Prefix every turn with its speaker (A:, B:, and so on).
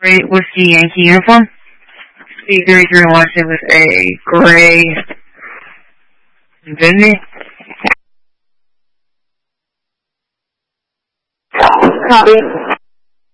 A: Great Whiskey Yankee uniform. C33 Washington with a gray Infinity.
B: Copy.